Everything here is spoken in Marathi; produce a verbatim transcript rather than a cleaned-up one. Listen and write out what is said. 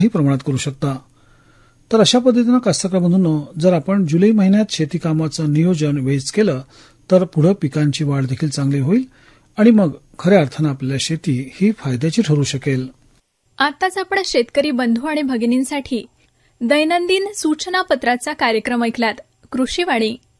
ही प्रमाणात करू शकता. तर अशा पद्धतीनं कास्तकार बंधूंनो, जर आपण जुलै महिन्यात शेती कामाचं नियोजन वेळीच केलं तर पुढे पिकांची वाढ देखील चांगली होईल आणि मग खऱ्या अर्थानं आपल्याला शेती ही फायद्याची ठरू शकेल. आताच आपण शेतकरी बंधू आणि भगिनींसाठी दैनंदिन सूचना पत्राचा कार्यक्रम ऐकलात. कृषीवाणी